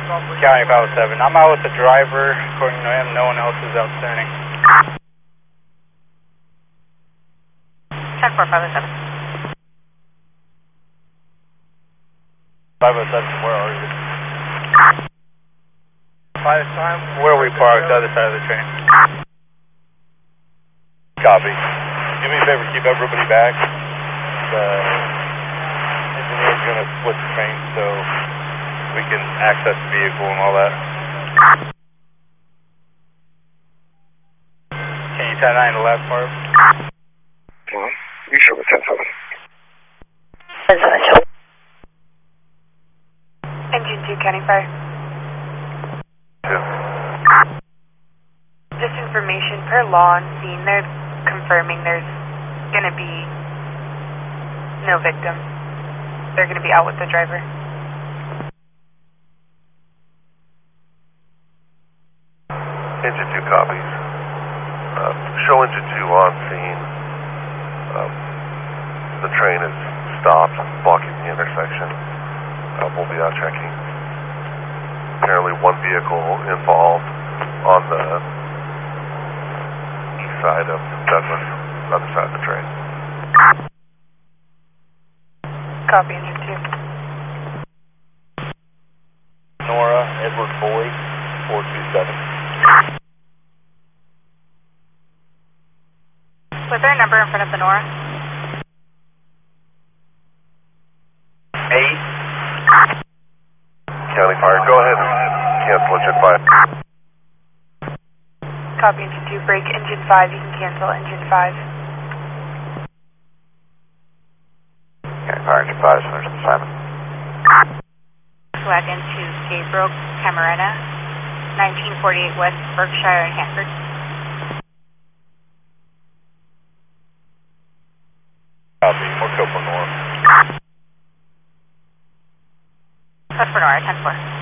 County 507. I'm out with the driver. According to him, no one else is outstanding. 10-4, 507. 507, where are you? 5 time? Where we parked, the other side of the train. Copy. Do me a favor, keep everybody back. The engineer's going to split the train so we can access the vehicle and all that. Can you 10-9 the left part? You show the 10-7. 10-7. Engine 2, County Fire. 2. Just information per law on scene, they're confirming there's going to be no victim. They're going to be out with the driver. Engine 2 copies. Show engine 2 on scene. The train is stopped, blocking the intersection. We'll be out checking. Apparently one vehicle involved on the east side of Douglas, other side of the train. Copy, engine 2. Nora, Edward Boyd, 427. Was there a number in front of the Nora? 8. County Fire, go ahead and cancel engine 5. Copy, engine 2. Break engine 5. You can cancel engine 5. County Fire, engine 5 is finished assignment. Wagon to Gabriel Camarena, 1948 West Berkshire and Hanford. Copy, we'll go for Nora. That's for Nora, 10-4.